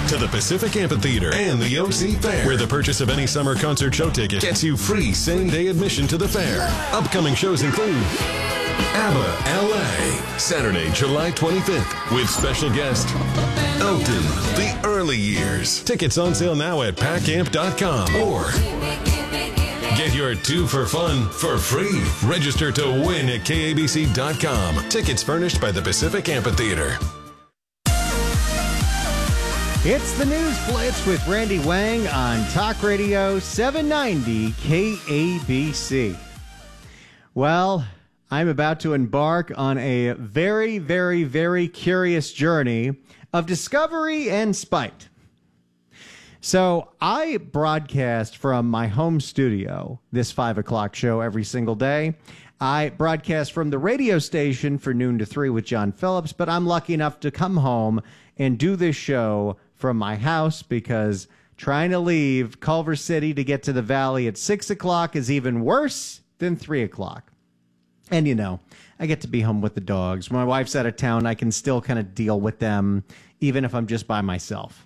to the Pacific Amphitheater and the OC Fair, where the purchase of any summer concert show ticket gets you free same-day admission to the fair. Upcoming shows include ABBA LA, Saturday, July 25th, with special guest Elton, The Early Years. Tickets on sale now at packamp.com or get your 2 for Fun for free. Register to win at KABC.com. Tickets furnished by the Pacific Amphitheater. It's the News Blitz with Randy Wang on Talk Radio 790 KABC. Well, I'm about to embark on a very, very, very curious journey of discovery and spite. So I broadcast from my home studio, this 5 o'clock show every single day. I broadcast from the radio station for noon to 3 with John Phillips, but I'm lucky enough to come home and do this show from my house because trying to leave Culver City to get to the Valley at 6 o'clock is even worse than 3 o'clock. And, you know, I get to be home with the dogs. When my wife's out of town, I can still kind of deal with them, even if I'm just by myself.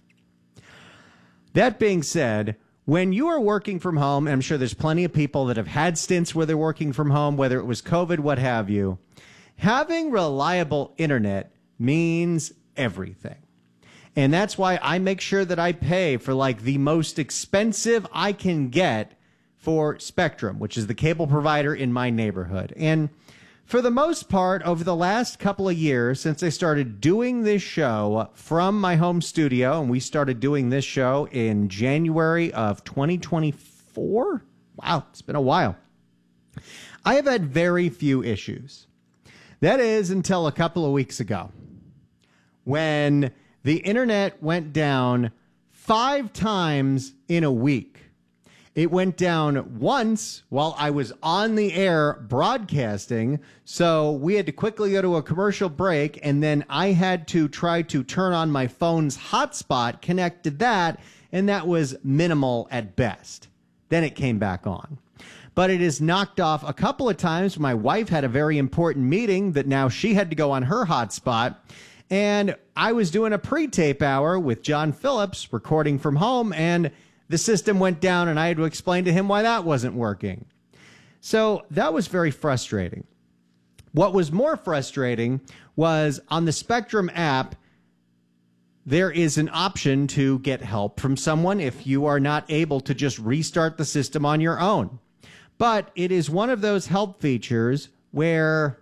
That being said, when you are working from home, and I'm sure there's plenty of people that have had stints where they're working from home, whether it was COVID, what have you, having reliable internet means everything. And that's why I make sure that I pay for like the most expensive I can get for Spectrum, which is the cable provider in my neighborhood. And for the most part, over the last couple of years, since I started doing this show from my home studio, and we started doing this show in January of 2024. Wow, it's been a while. I have had very few issues. That is until a couple of weeks ago when the internet went down 5 times in a week. It went down once while I was on the air broadcasting, so we had to quickly go to a commercial break, and then I had to try to turn on my phone's hotspot, connect to that, and that was minimal at best. Then it came back on. But it is knocked off a couple of times. My wife had a very important meeting that now she had to go on her hotspot, and I was doing a pre-tape hour with John Phillips, recording from home, and the system went down, and I had to explain to him why that wasn't working. So that was very frustrating. What was more frustrating was on the Spectrum app, there is an option to get help from someone if you are not able to just restart the system on your own. But it is one of those help features where,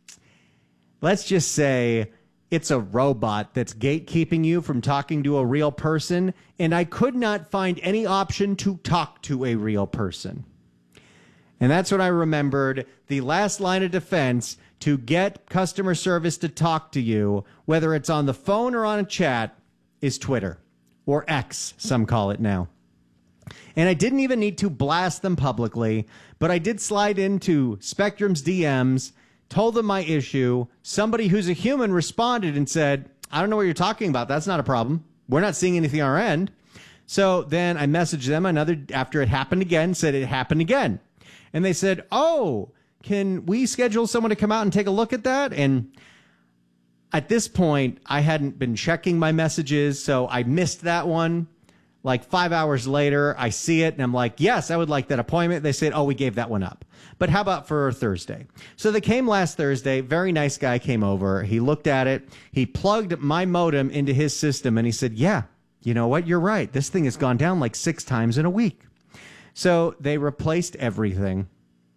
let's just say, it's a robot that's gatekeeping you from talking to a real person, and I could not find any option to talk to a real person. And that's what I remembered. The last line of defense to get customer service to talk to you, whether it's on the phone or on a chat, is Twitter, or X, some call it now. And I didn't even need to blast them publicly, but I did slide into Spectrum's DMs, told them my issue. Somebody who's a human responded and said, I don't know what you're talking about. That's not a problem. We're not seeing anything on our end. So then I messaged them after it happened again, said it happened again. And they said, oh, can we schedule someone to come out and take a look at that? And at this point, I hadn't been checking my messages, so I missed that one. Like 5 hours later, I see it, and I'm like, yes, I would like that appointment. They said, oh, we gave that one up. But how about for Thursday? So they came last Thursday. Very nice guy came over. He looked at it. He plugged my modem into his system, and he said, yeah, you know what? You're right. This thing has gone down like 6 times in a week. So they replaced everything,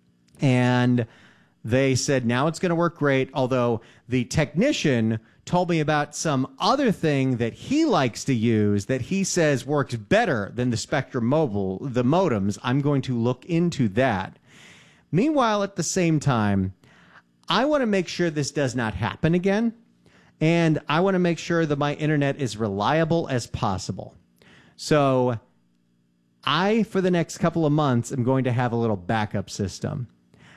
and they said, now it's going to work great, although the technician told me about some other thing that he likes to use that he says works better than the Spectrum Mobile, the modems. I'm going to look into that. Meanwhile, at the same time, I want to make sure this does not happen again, and I want to make sure that my internet is reliable as possible. So I, for the next couple of months, am going to have a little backup system.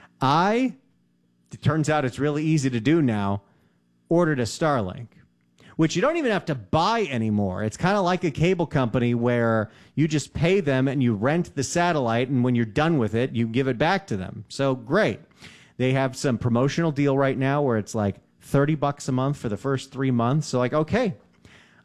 It turns out it's really easy to do now, ordered a Starlink, which you don't even have to buy anymore. It's kind of like a cable company where you just pay them and you rent the satellite, and when you're done with it, you give it back to them. So great. They have some promotional deal right now where it's like $30 a month for the first 3 months. So like, okay,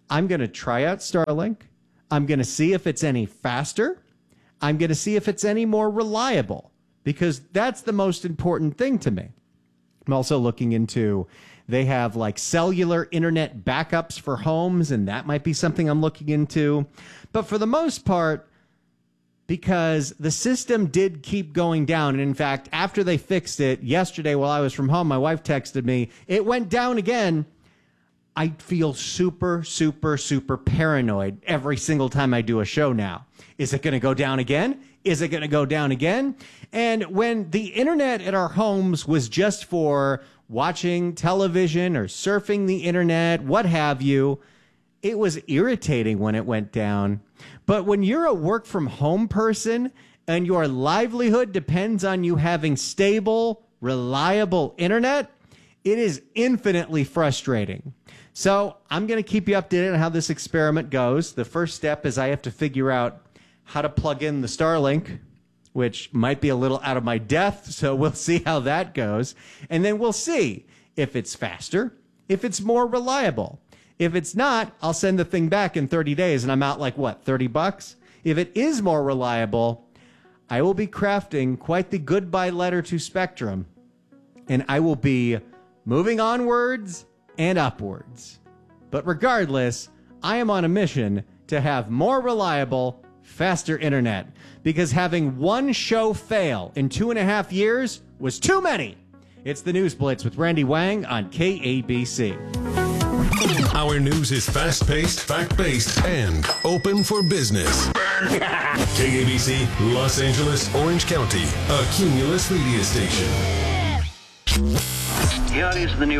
I'm going to try out Starlink. I'm going to see if it's any faster. I'm going to see if it's any more reliable, because that's the most important thing to me. I'm also looking into, they have like cellular internet backups for homes, and that might be something I'm looking into. But for the most part, because the system did keep going down. And in fact, after they fixed it yesterday while I was from home, my wife texted me, it went down again. I feel super, super, super paranoid every single time I do a show now. Is it going to go down again? Is it going to go down again? And when the internet at our homes was just for watching television or surfing the internet, what have you, it was irritating when it went down. But when you're a work from home person and your livelihood depends on you having stable, reliable internet, it is infinitely frustrating. So I'm going to keep you updated on how this experiment goes. The first step is I have to figure out how to plug in the Starlink, which might be a little out of my depth, so we'll see how that goes. And then we'll see if it's faster, if it's more reliable. If it's not, I'll send the thing back in 30 days, and I'm out like, what, $30? If it is more reliable, I will be crafting quite the goodbye letter to Spectrum, and I will be moving onwards and upwards. But regardless, I am on a mission to have more reliable, faster internet, because having one show fail in 2.5 years was too many. It's the News Blitz with Randy Wang on KABC. Our news is fast-paced, fact-based, and open for business. KABC, Los Angeles, Orange County, a Cumulus media station. Here is the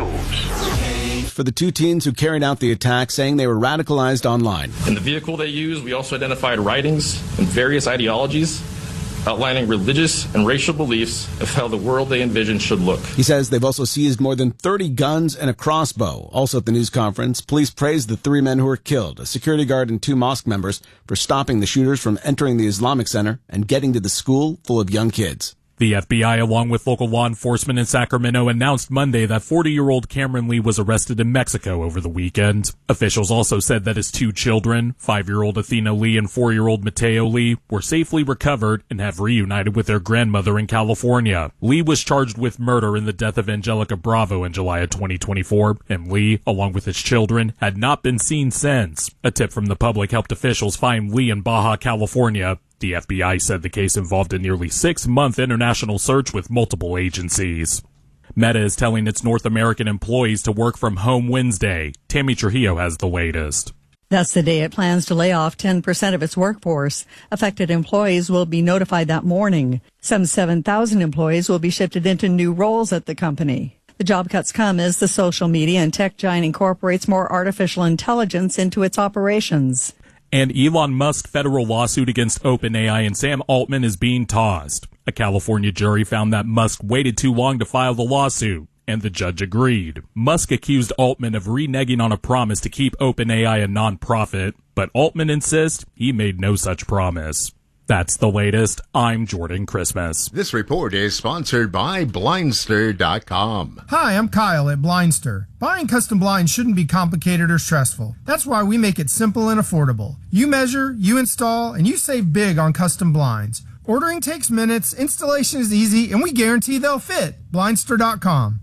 news. For the two teens who carried out the attack, saying they were radicalized online. In the vehicle they used, we also identified writings and various ideologies outlining religious and racial beliefs of how the world they envisioned should look. He says they've also seized more than 30 guns and a crossbow. Also at the news conference, police praised the 3 men who were killed, a security guard and 2 mosque members, for stopping the shooters from entering the Islamic Center and getting to the school full of young kids. The FBI, along with local law enforcement in Sacramento, announced Monday that 40-year-old Cameron Lee was arrested in Mexico over the weekend. Officials also said that his 2 children, 5-year-old Athena Lee and 4-year-old Mateo Lee, were safely recovered and have reunited with their grandmother in California. Lee was charged with murder in the death of Angelica Bravo in July of 2024, and Lee, along with his children, had not been seen since. A tip from the public helped officials find Lee in Baja, California. The FBI said the case involved a nearly 6-month international search with multiple agencies. Meta is telling its North American employees to work from home Wednesday. Tammy Trujillo has the latest. That's the day it plans to lay off 10% of its workforce. Affected employees will be notified that morning. Some 7,000 employees will be shifted into new roles at the company. The job cuts come as the social media and tech giant incorporates more artificial intelligence into its operations. An Elon Musk federal lawsuit against OpenAI and Sam Altman is being tossed. A California jury found that Musk waited too long to file the lawsuit, and the judge agreed. Musk accused Altman of reneging on a promise to keep OpenAI a nonprofit, but Altman insists he made no such promise. That's the latest. I'm Jordan Christmas. This report is sponsored by Blindster.com. Hi, I'm Kyle at Blindster. Buying custom blinds shouldn't be complicated or stressful. That's why we make it simple and affordable. You measure, you install, and you save big on custom blinds. Ordering takes minutes, installation is easy, and we guarantee they'll fit. Blindster.com.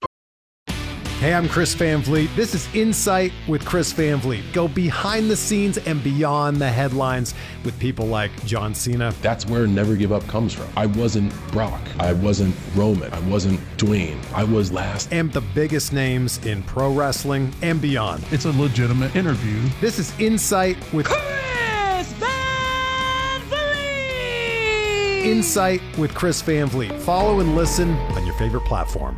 Hey, I'm Chris Van Vliet. This is Insight with Chris Van Vliet. Go behind the scenes and beyond the headlines with people like John Cena. That's where Never Give Up comes from. I wasn't Brock. I wasn't Roman. I wasn't Dwayne. I was last. And the biggest names in pro wrestling and beyond. It's a legitimate interview. This is Insight with Chris Van Vliet. Insight with Chris Van Vliet. Follow and listen on your favorite platform.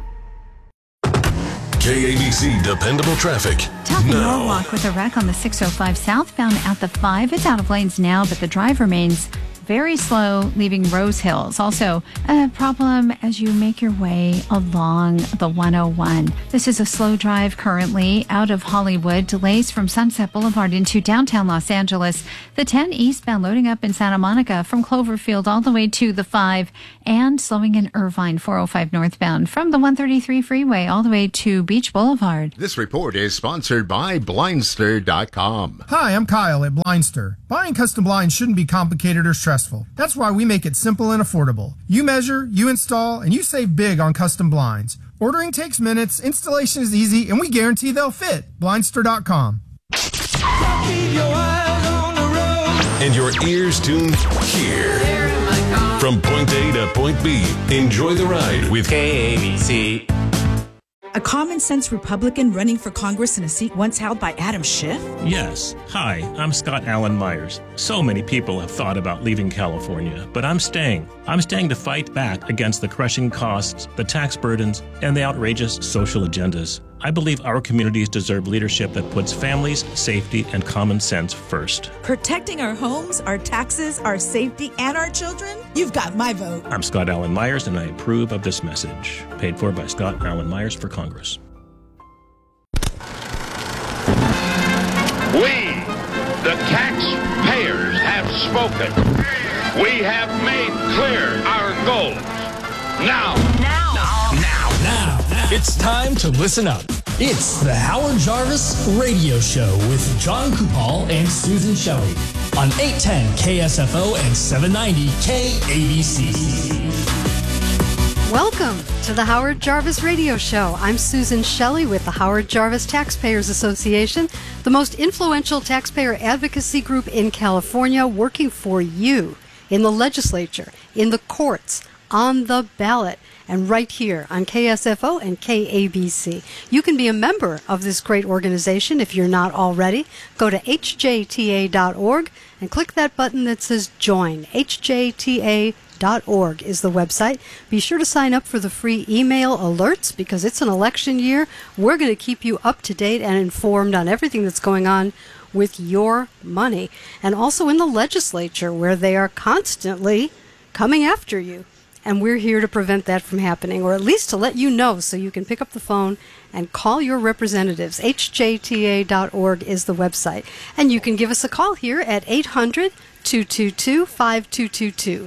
KABC Dependable Traffic. Tough in Norwalk with a wreck on the 605 southbound at the 5. It's out of lanes now, but the drive remains very slow leaving Rose Hills. Also, a problem as you make your way along the 101. This is a slow drive currently out of Hollywood. Delays from Sunset Boulevard into downtown Los Angeles. The 10 eastbound loading up in Santa Monica from Cloverfield all the way to the 5, and slowing in Irvine 405 northbound from the 133 freeway all the way to Beach Boulevard. This report is sponsored by Blindster.com. Hi, I'm Kyle at Blindster. Buying custom blinds shouldn't be complicated or stressful. That's why we make it simple and affordable. You measure, you install, and you save big on custom blinds. Ordering takes minutes, installation is easy, and we guarantee they'll fit. Blindster.com. And your ears tuned here. From point A to point B, enjoy the ride with KABC. A common sense Republican running for Congress in a seat once held by Adam Schiff? Yes. Hi, I'm Scott Allen Myers. So many people have thought about leaving California, but I'm staying. I'm staying to fight back against the crushing costs, the tax burdens, and the outrageous social agendas. I believe our communities deserve leadership that puts families, safety, and common sense first. Protecting our homes, our taxes, our safety, and our children? You've got my vote. I'm Scott Allen Myers, and I approve of this message. Paid for by Scott Allen Myers for Congress. We, the taxpayers, have spoken. We have made clear our goals. Now. It's time to listen up. It's the Howard Jarvis Radio Show with John Kupal and Susan Shelley on 810 KSFO and 790 KABC. Welcome to the Howard Jarvis Radio Show. I'm Susan Shelley with the Howard Jarvis Taxpayers Association, the most influential taxpayer advocacy group in California, working for you in the legislature, in the courts, on the ballot, and right here on KSFO and KABC. You can be a member of this great organization if you're not already. Go to hjta.org and click that button that says Join. hjta.org is the website. Be sure to sign up for the free email alerts because it's an election year. We're going to keep you up to date and informed on everything that's going on with your money. And also in the legislature where they are constantly coming after you. And we're here to prevent that from happening, or at least to let you know so you can pick up the phone and call your representatives. hjta.org is the website. And you can give us a call here at 800-222-5222.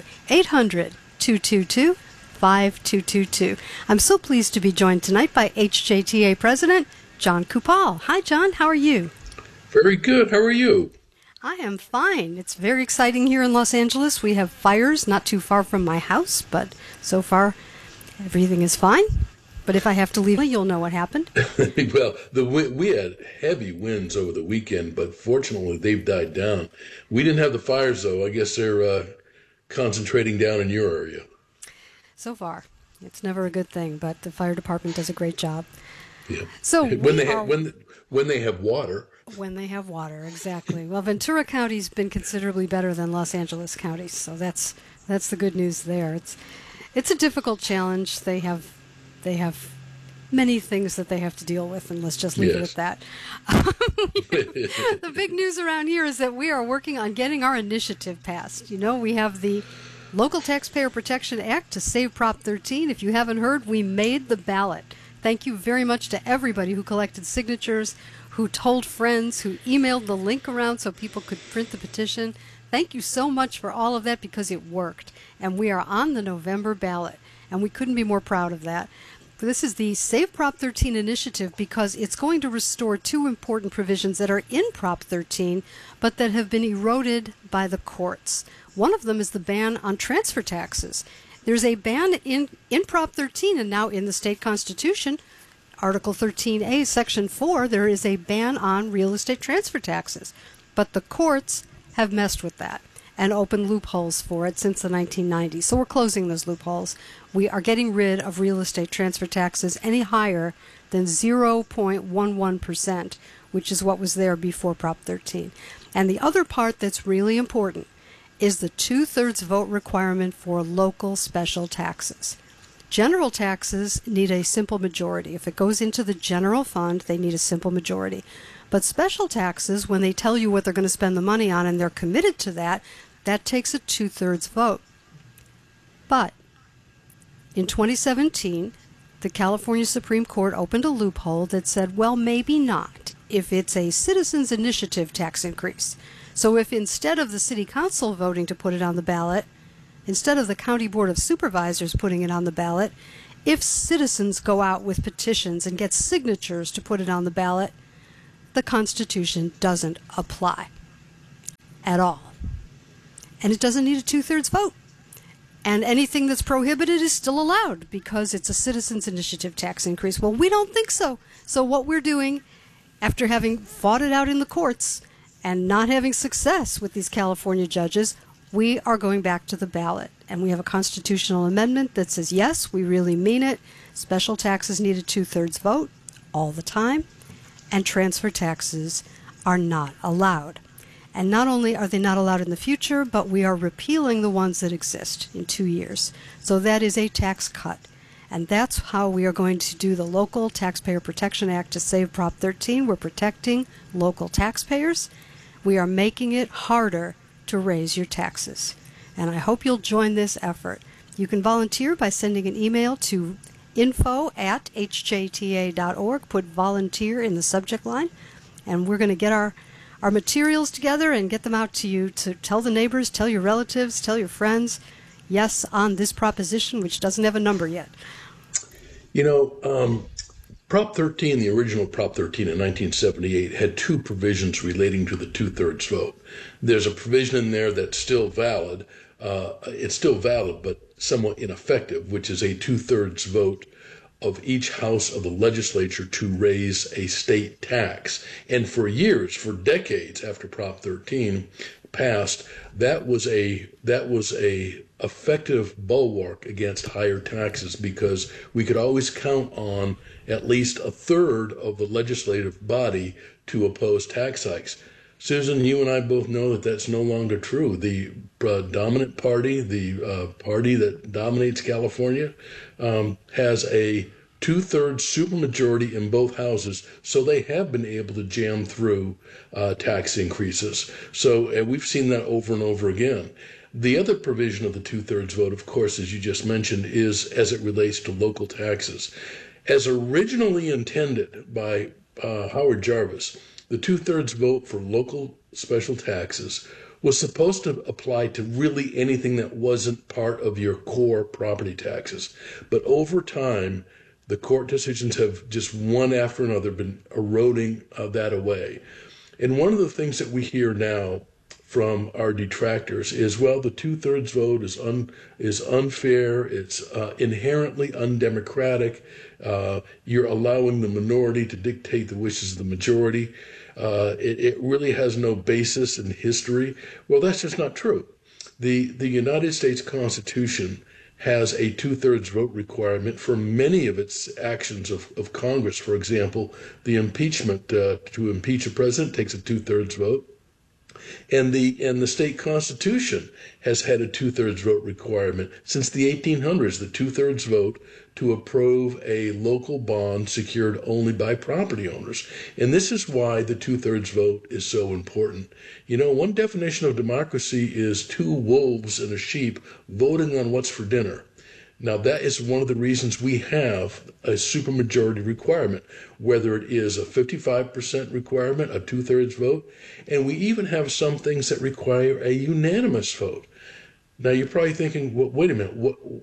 800-222-5222. I'm so pleased to be joined tonight by HJTA President John Kupal. Hi, John. How are you? Very good. How are you? I am fine. It's very exciting here in Los Angeles. We have fires not too far from my house, but so far everything is fine. But if I have to leave, you'll know what happened. Well, we had heavy winds over the weekend, but fortunately they've died down. We didn't have the fires, though. I guess they're concentrating down in your area. So far. It's never a good thing, but the fire department does a great job. Yeah. So when they have water. When they have water, exactly. Well, Ventura County's been considerably better than Los Angeles County, so that's the good news there. It's a difficult challenge. They have many things that they have to deal with, and let's just leave it at that. The big news around here is that we are working on getting our initiative passed. You know, we have the Local Taxpayer Protection Act to save Prop 13. If you haven't heard, we made the ballot. Thank you very much to everybody who collected signatures, who told friends, who emailed the link around so people could print the petition. Thank you so much for all of that because it worked. And we are on the November ballot, and we couldn't be more proud of that. This is the Save Prop 13 initiative because it's going to restore two important provisions that are in Prop 13, but that have been eroded by the courts. One of them is the ban on transfer taxes. There's a ban in Prop 13 and now in the state constitution, Article 13A, Section 4, there is a ban on real estate transfer taxes. But the courts have messed with that and opened loopholes for it since the 1990s. So we're closing those loopholes. We are getting rid of real estate transfer taxes any higher than 0.11%, which is what was there before Prop 13. And the other part that's really important is the 2/3 vote requirement for local special taxes. General taxes need a simple majority. If it goes into the general fund, they need a simple majority. But special taxes, when they tell you what they're going to spend the money on and they're committed to that, That takes a 2/3 vote. But in 2017, the California Supreme Court opened a loophole that said, well, maybe not, if it's a citizens' initiative tax increase. So if instead of the city council voting to put it on the ballot, instead of the county board of supervisors putting it on the ballot, if citizens go out with petitions and get signatures to put it on the ballot, the Constitution doesn't apply at all. And it doesn't need a 2/3 vote. And anything that's prohibited is still allowed because it's a citizens' initiative tax increase. Well, we don't think so. So what we're doing, after having fought it out in the courts and not having success with these California judges, we are going back to the ballot. And we have a constitutional amendment that says, yes, we really mean it. Special taxes need a 2/3 vote all the time. And transfer taxes are not allowed. And not only are they not allowed in the future, but we are repealing the ones that exist in 2 years. So that is a tax cut. And that's how we are going to do the Local Taxpayer Protection Act to save Prop 13. We're protecting local taxpayers. We are making it harder to raise your taxes. And I hope you'll join this effort. You can volunteer by sending an email to info@hjta.org. Put volunteer in the subject line. And we're going to get our materials together and get them out to you to tell the neighbors, tell your relatives, tell your friends, yes, on this proposition, which doesn't have a number yet. You know, Prop 13, the original Prop 13 in 1978, had two provisions relating to the 2/3 vote. There's a provision in there that's still valid. It's still valid, but somewhat ineffective, which is a 2/3 vote of each house of the legislature to raise a state tax. And for years, for decades after Prop 13 passed, that was a effective bulwark against higher taxes because we could always count on at least a third of the legislative body to oppose tax hikes. Susan, you and I both know that that's no longer true. The dominant party, the party that dominates California, has a 2/3 supermajority in both houses, so they have been able to jam through tax increases. So we've seen that over and over again. The other provision of the 2/3 vote, of course, as you just mentioned, is as it relates to local taxes. As originally intended by Howard Jarvis, the 2/3 vote for local special taxes was supposed to apply to really anything that wasn't part of your core property taxes. But over time, the court decisions have just one after another been eroding that away. And one of the things that we hear now from our detractors is, well, the 2/3 vote is unfair, it's inherently undemocratic, you're allowing the minority to dictate the wishes of the majority. It really has no basis in history. Well, that's just not true. The United States Constitution has a 2/3 vote requirement for many of its actions of Congress. For example, the impeachment, to impeach a president takes a 2/3 vote. And the state constitution has had a 2/3 vote requirement since the 1800s, the 2/3 vote to approve a local bond secured only by property owners. And this is why the 2/3 vote is so important. You know, one definition of democracy is two wolves and a sheep voting on what's for dinner. Now, that is one of the reasons we have a supermajority requirement, whether it is a 55% requirement, a 2/3 vote, and we even have some things that require a unanimous vote. Now, you're probably thinking, well, wait a minute,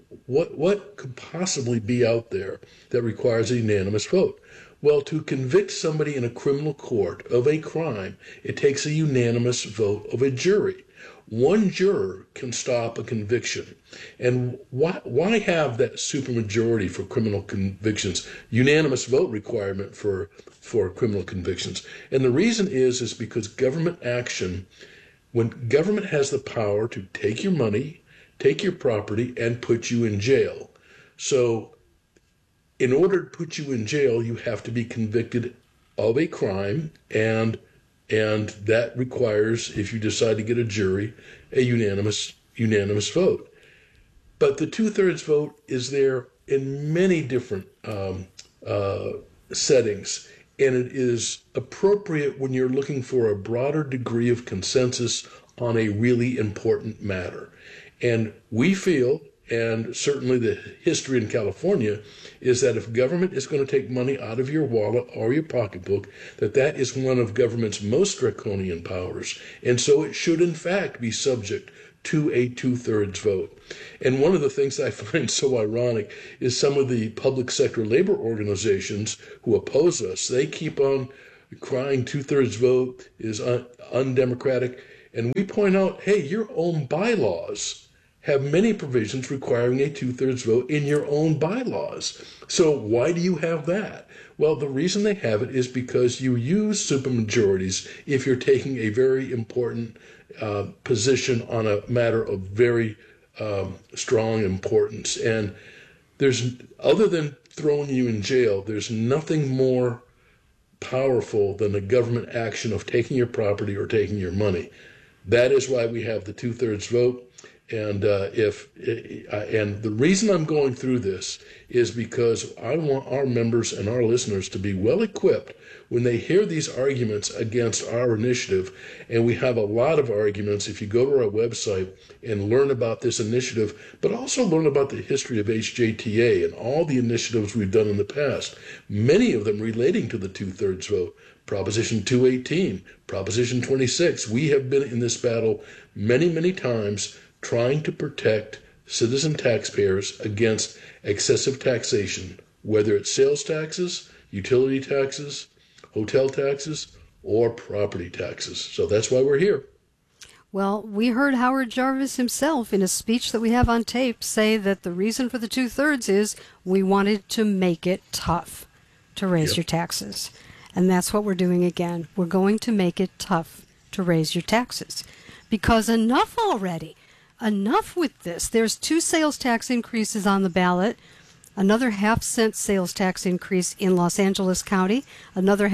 what could possibly be out there that requires a unanimous vote? Well, to convict somebody in a criminal court of a crime, it takes a unanimous vote of a jury. One juror can stop a conviction. And why have that supermajority for criminal convictions, unanimous vote requirement for criminal convictions? And the reason is because government action, when government has the power to take your money, take your property, and put you in jail. So in order to put you in jail, you have to be convicted of a crime, and that requires, if you decide to get a jury, a unanimous vote. But the 2/3 vote is there in many different settings, and it is appropriate when you're looking for a broader degree of consensus on a really important matter. And we feel, and certainly the history in California, is that if government is going to take money out of your wallet or your pocketbook, that is one of government's most draconian powers. And so it should, in fact, be subject to a 2/3 vote. And one of the things I find so ironic is some of the public sector labor organizations who oppose us, they keep on crying 2/3 vote is undemocratic. And we point out, hey, your own bylaws have many provisions requiring a 2/3 vote in your own bylaws. So why do you have that? Well, the reason they have it is because you use supermajorities if you're taking a very important position on a matter of very strong importance. And there's, other than throwing you in jail, there's nothing more powerful than the government action of taking your property or taking your money. That is why we have the 2/3 vote. And and the reason I'm going through this is because I want our members and our listeners to be well equipped when they hear these arguments against our initiative. And we have a lot of arguments if you go to our website and learn about this initiative, but also learn about the history of HJTA and all the initiatives we've done in the past, many of them relating to the 2/3 vote. Proposition 218, Proposition 26. We have been in this battle many, many times, trying to protect citizen taxpayers against excessive taxation, whether it's sales taxes, utility taxes, hotel taxes, or property taxes. So that's why we're here. Well, we heard Howard Jarvis himself in a speech that we have on tape say that the reason for the 2/3 is we wanted to make it tough to raise your taxes. And that's what we're doing again. We're going to make it tough to raise your taxes. Because enough already. Enough with this. There's 2 sales tax increases on the ballot, another 0.5 cent sales tax increase in Los Angeles County, another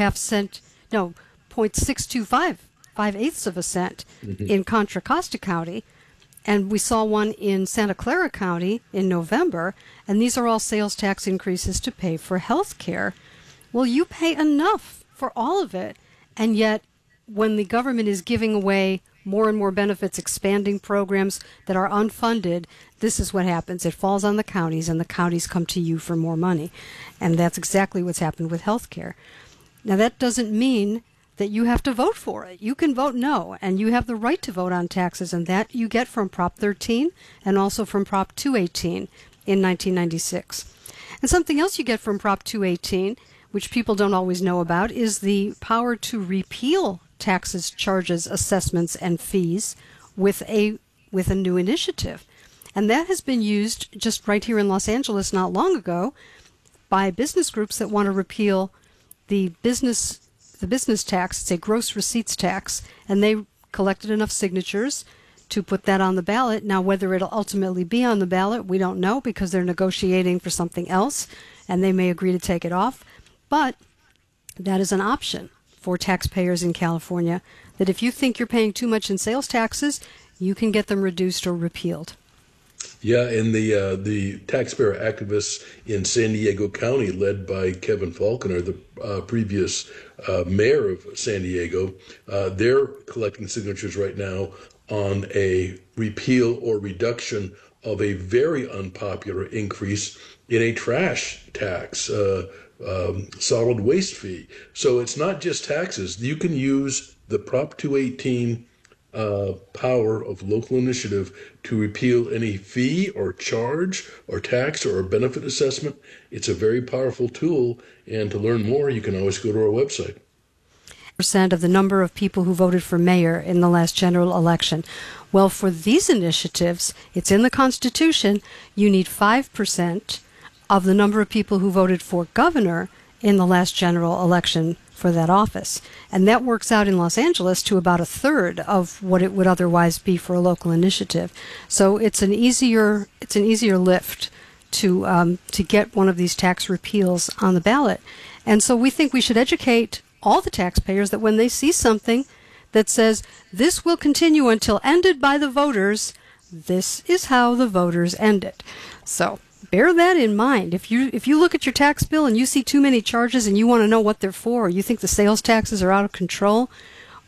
0.625, 5/8 of a cent in Contra Costa County, and we saw one in Santa Clara County in November, and these are all sales tax increases to pay for health care. Well, you pay enough for all of it, and yet when the government is giving away more and more benefits, expanding programs that are unfunded, this is what happens. It falls on the counties, and the counties come to you for more money. And that's exactly what's happened with health care. Now, that doesn't mean that you have to vote for it. You can vote no, and you have the right to vote on taxes, and that you get from Prop 13 and also from Prop 218 in 1996. And something else you get from Prop 218, which people don't always know about, is the power to repeal taxes, charges, assessments, and fees with a new initiative. And that has been used just right here in Los Angeles not long ago by business groups that want to repeal the business tax. It's a gross receipts tax, and they collected enough signatures to put that on the ballot. Now, whether it'll ultimately be on the ballot, we don't know, because they're negotiating for something else, and they may agree to take it off. But that is an option for taxpayers in California, that if you think you're paying too much in sales taxes, you can get them reduced or repealed. Yeah, and the taxpayer activists in San Diego County, led by Kevin Faulconer, the previous mayor of San Diego, they're collecting signatures right now on a repeal or reduction of a very unpopular increase in a trash tax, solid waste fee. So it's not just taxes. You can use the Prop 218 power of local initiative to repeal any fee or charge or tax or benefit assessment. It's a very powerful tool, and to learn more, you can always go to our website. Percent of the number of people who voted for mayor in the last general election. Well, for these initiatives, it's in the Constitution, you need 5% of the number of people who voted for governor in the last general election for that office. And that works out in Los Angeles to about 1/3 of what it would otherwise be for a local initiative. So it's an easier lift to get one of these tax repeals on the ballot. And so we think we should educate all the taxpayers that when they see something that says this will continue until ended by the voters, this is how the voters end it. So bear that in mind. If you look at your tax bill and you see too many charges and you want to know what they're for, or you think the sales taxes are out of control,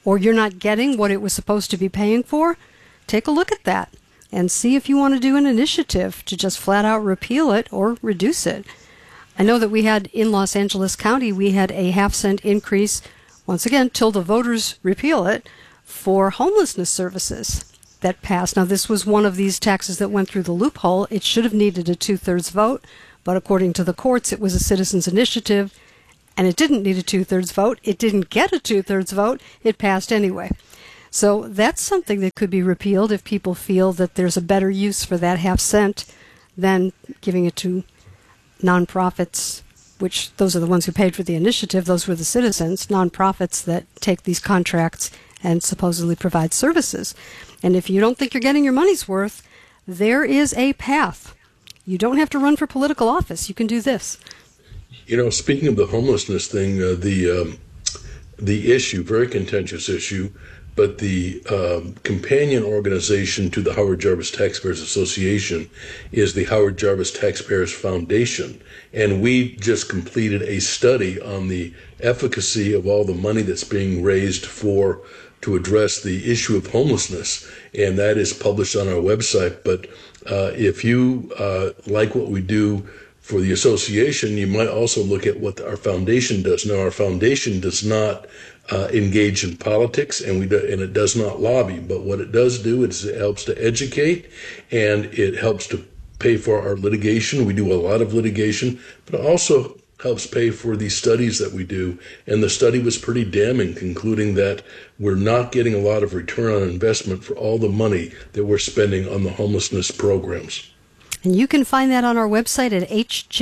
or you're not getting what it was supposed to be paying for, take a look at that and see if you want to do an initiative to just flat out repeal it or reduce it. I know that we had in Los Angeles County, we had a 0.5-cent increase, once again, till the voters repeal it, for homelessness services that passed. Now, this was one of these taxes that went through the loophole. It should have needed a 2/3 vote, but according to the courts, it was a citizens' initiative, and it didn't need a 2/3 vote. It didn't get a 2/3 vote. It passed anyway. So that's something that could be repealed if people feel that there's a better use for that 0.5 cent than giving it to nonprofits, which those are the ones who paid for the initiative. Those were the citizens, nonprofits that take these contracts and supposedly provide services. And if you don't think you're getting your money's worth, there is a path. You don't have to run for political office. You can do this. You know, speaking of the homelessness thing, the issue, very contentious issue, but the companion organization to the Howard Jarvis Taxpayers Association is the Howard Jarvis Taxpayers Foundation. And we just completed a study on the efficacy of all the money that's being raised to address the issue of homelessness. And that is published on our website. But if you like what we do for the association, you might also look at what our foundation does. Now, our foundation does not engage in politics, and it does not lobby. But what it does do is it helps to educate, and it helps to pay for our litigation. We do a lot of litigation, but it also helps pay for the studies that we do. And the study was pretty damning, concluding that we're not getting a lot of return on investment for all the money that we're spending on the homelessness programs. And you can find that on our website at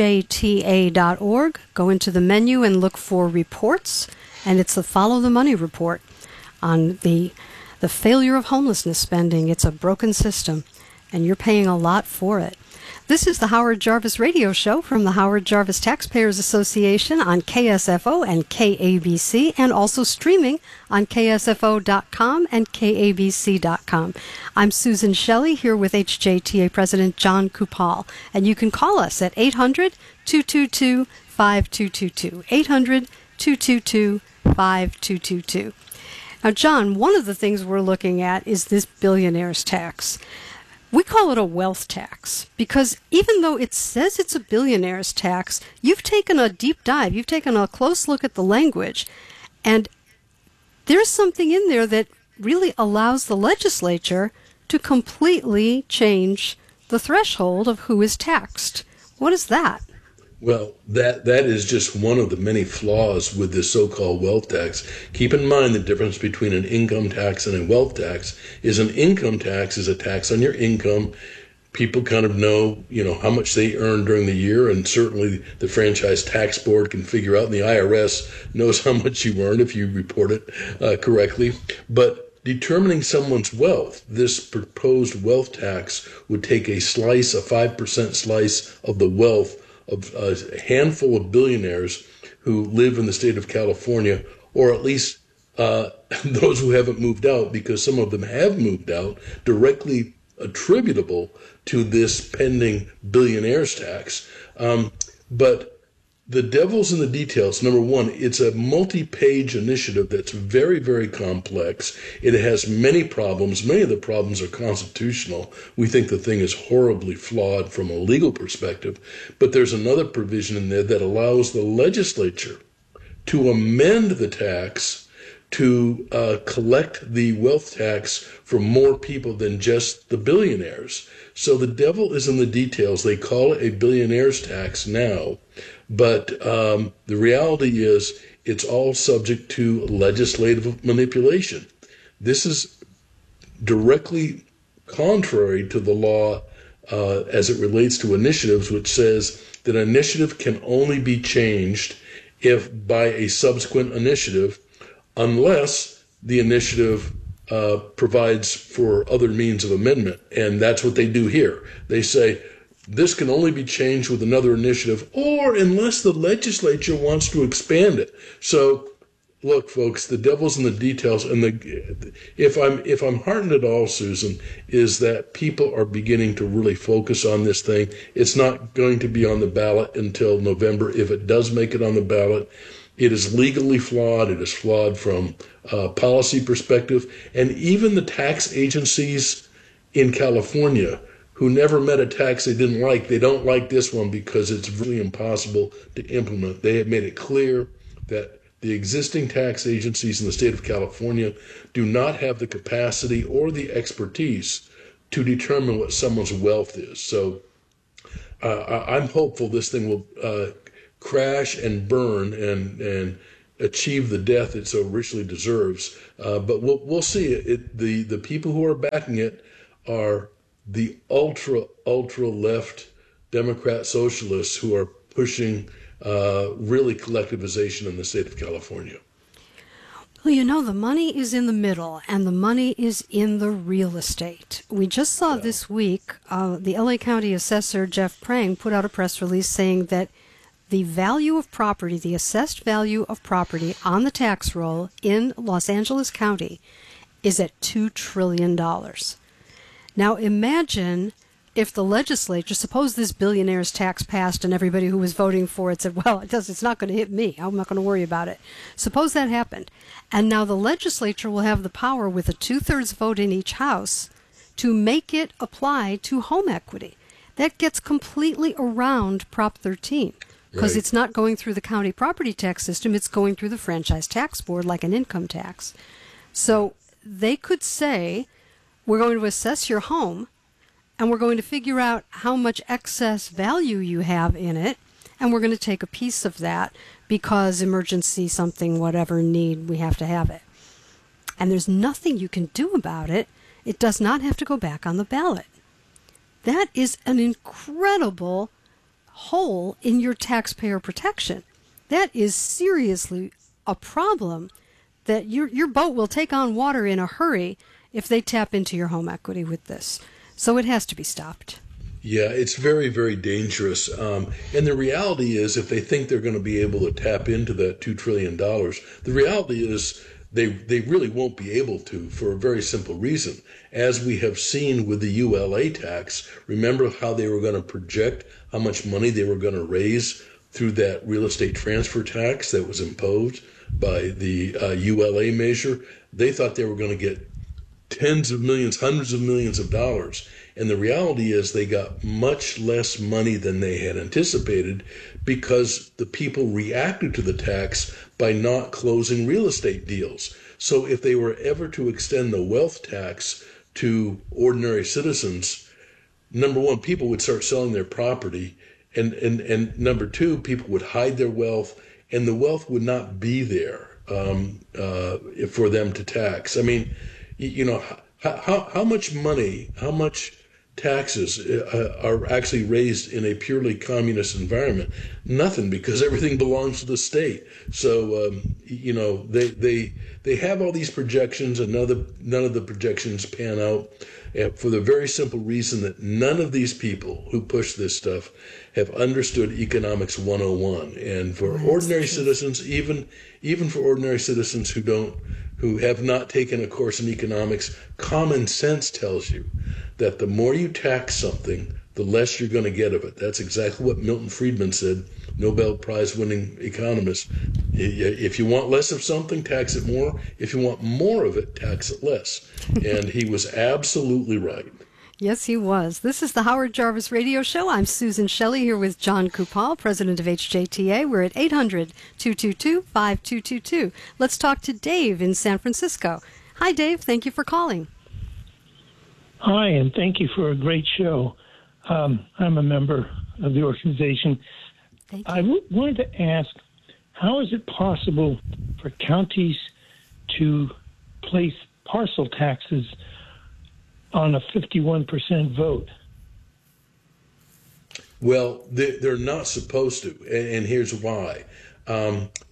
hjta.org. Go into the menu and look for reports, and it's the Follow the Money report on the failure of homelessness spending. It's a broken system, and you're paying a lot for it. This is the Howard Jarvis Radio Show from the Howard Jarvis Taxpayers Association on KSFO and KABC, and also streaming on KSFO.com and KABC.com. I'm Susan Shelley here with HJTA President John Kupal, and you can call us at 800-222-5222, 800-222-5222. Now, John, one of the things we're looking at is this billionaire's tax. We call it a wealth tax because even though it says it's a billionaire's tax, you've taken a deep dive, you've taken a close look at the language, and there's something in there that really allows the legislature to completely change the threshold of who is taxed. What is that? Well, that is just one of the many flaws with this so-called wealth tax. Keep in mind the difference between an income tax and a wealth tax is an income tax is a tax on your income. People kind of know, how much they earn during the year, and certainly the Franchise Tax Board can figure out, and the IRS knows how much you earn if you report it correctly. But determining someone's wealth, this proposed wealth tax would take a 5% slice of the wealth of a handful of billionaires who live in the state of California, or at least those who haven't moved out, because some of them have moved out, directly attributable to this pending billionaires tax. But the devil's in the details. Number one, it's a multi-page initiative that's very, very complex. It has many problems. Many of the problems are constitutional. We think the thing is horribly flawed from a legal perspective. But there's another provision in there that allows the legislature to amend the tax to collect the wealth tax from more people than just the billionaires. So the devil is in the details. They call it a billionaires tax now. But the reality is it's all subject to legislative manipulation. This is directly contrary to the law as it relates to initiatives, which says that an initiative can only be changed if by a subsequent initiative, unless the initiative provides for other means of amendment. And that's what they do here. They say, this can only be changed with another initiative, or unless the legislature wants to expand it. So, look, folks, the devil's in the details. And if I'm heartened at all, Susan, is that people are beginning to really focus on this thing. It's not going to be on the ballot until November. If it does make it on the ballot, It is legally flawed. It is flawed from a policy perspective. And even the tax agencies in California who never met a tax they didn't like, they don't like this one because it's really impossible to implement. They have made it clear that the existing tax agencies in the state of California do not have the capacity or the expertise to determine what someone's wealth is. So I'm hopeful this thing will crash and burn and achieve the death it so richly deserves. But we'll see. The people who are backing it are the ultra left Democrat socialists who are pushing really collectivization in the state of California. Well, you know, the money is in the middle, and the money is in the real estate. We just saw this week the LA County Assessor, Jeff Prang, put out a press release saying that the value of property, the assessed value of property on the tax roll in Los Angeles County is at $2 trillion. Now imagine if the legislature, suppose this billionaire's tax passed and everybody who was voting for it said, well, it's not going to hit me. I'm not going to worry about it. Suppose that happened. And now the legislature will have the power with a 2/3 vote in each house to make it apply to home equity. That gets completely around Prop 13 because it's not going through the county property tax system. It's going through the franchise tax board like an income tax. So they could say, we're going to assess your home, and we're going to figure out how much excess value you have in it, and we're going to take a piece of that because emergency something, whatever need, we have to have it. And there's nothing you can do about it. It does not have to go back on the ballot. That is an incredible hole in your taxpayer protection. That is seriously a problem that your boat will take on water in a hurry if they tap into your home equity with this. So it has to be stopped. Yeah, it's very, very dangerous. And the reality is, if they think they're going to be able to tap into that $2 trillion, the reality is they really won't be able to, for a very simple reason. As we have seen with the ULA tax, remember how they were going to project how much money they were going to raise through that real estate transfer tax that was imposed by the ULA measure? They thought they were going to get tens of millions, hundreds of millions of dollars. And the reality is they got much less money than they had anticipated because the people reacted to the tax by not closing real estate deals. So if they were ever to extend the wealth tax to ordinary citizens, number one, people would start selling their property. And number two, people would hide their wealth, and the wealth would not be there for them to tax. I mean, you know, how much money, how much taxes are actually raised in a purely communist environment? Nothing, because everything belongs to the state. So, you know, they have all these projections, and none of the projections pan out for the very simple reason that none of these people who push this stuff have understood economics 101. And for ordinary citizens, even for ordinary citizens who have not taken a course in economics, common sense tells you that the more you tax something, the less you're going to get of it. That's exactly what Milton Friedman said, Nobel Prize winning economist. If you want less of something, tax it more. If you want more of it, tax it less. And he was absolutely right. Yes, he was. This is the Howard Jarvis Radio Show. I'm Susan Shelley here with John Kupal, president of HJTA. We're at 800-222-5222. Let's talk to Dave in San Francisco. Hi, Dave. Thank you for calling. Hi, and thank you for a great show. I'm a member of the organization. I wanted to ask, how is it possible for counties to place parcel taxes on a 51% vote? Well, they're not supposed to, and here's why.